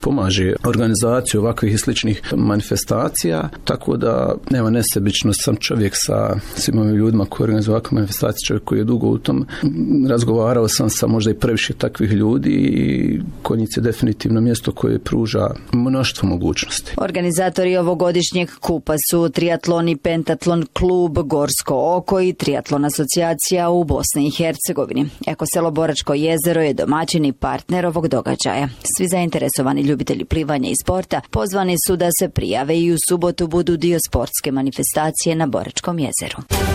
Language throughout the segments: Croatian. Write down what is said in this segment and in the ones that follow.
pomaže organizaciju ovakvih i sličnih manifestacija, tako da nema nesebično, sam čovjek sa svim ovim ljudima koji organizuju ovakve manifestacije, čovjek koji je dugo u tom. Razgovarao sam sa možda i previše takvih ljudi i Konjic je definitivno mjesto koje pruža mnoštvo mogućnosti. Organizatori ovogodišnjeg kupa su Triatlon i Pentatlon klub Gorsko oko i Triatlon asocijacija u Bosni i Hercegovini. Ekoselo Boračko jezero je domaćin i partner ovog događaja. Svi zainteresovani ljubitelji plivanja i sporta pozvani su da se prijave i u subotu budu dio sportske manifestacije na Boračkom jezeru.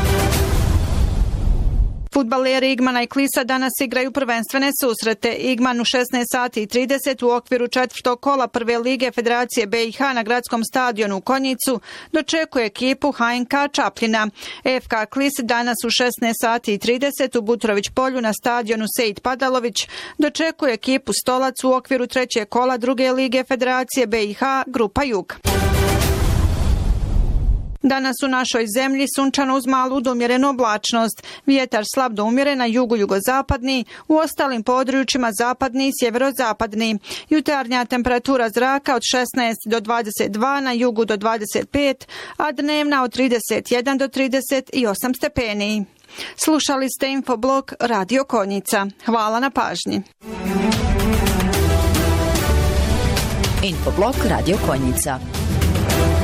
Fudbaleri Igmana i Klisa danas igraju prvenstvene susrete. Igman u 16:30 u okviru četvrtog kola prve lige Federacije BiH na gradskom stadionu u Konjicu dočekuje ekipu HNK Čapljina. FK Klis danas u 16:30 u Butrović polju na stadionu Sejid Padalović dočekuje ekipu Stolac u okviru trećeg kola druge lige Federacije BiH Grupa Jug. Danas u našoj zemlji sunčano uz malu do umjerenu oblačnost. Vjetar slab do umjeren na jugu jugozapadni, u ostalim područjima zapadni i sjeverozapadni. Jutarnja temperatura zraka od 16 do 22, na jugu do 25, a dnevna od 31 do 38 stepeni. Slušali ste Infoblog Radio Konjica. Hvala na pažnji. Infoblog Radio Konjica.